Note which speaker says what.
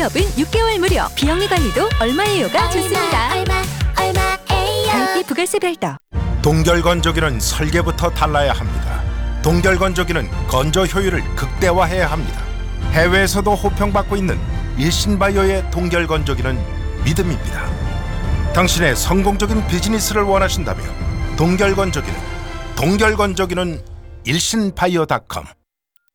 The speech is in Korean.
Speaker 1: 가입은 6개월 무료. 비영리 관리도 얼마예요가 좋습니다. 가입비 부가세 별도.
Speaker 2: 동결건조기는 설계부터 달라야 합니다. 동결건조기는 건조 효율을 극대화해야 합니다. 해외에서도 호평받고 있는 일신바이오의 동결건조기는 믿음입니다. 당신의 성공적인 비즈니스를 원하신다면 동결건조기는 일신바이오.com